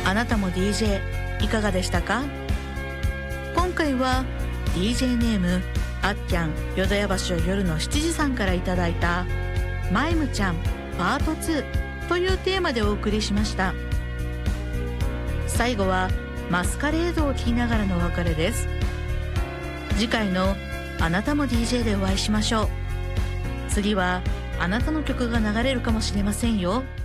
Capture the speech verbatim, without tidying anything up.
あなたも ディージェー いかがでしたか？今回は ディージェー ネームあっきゃん淀屋橋を夜のしちじさんからいただいたマイムちゃんパートツーというテーマでお送りしました。最後はマスカレードを聴きながらのお別れです。次回のあなたも ディージェー でお会いしましょう。次はあなたの曲が流れるかもしれませんよ。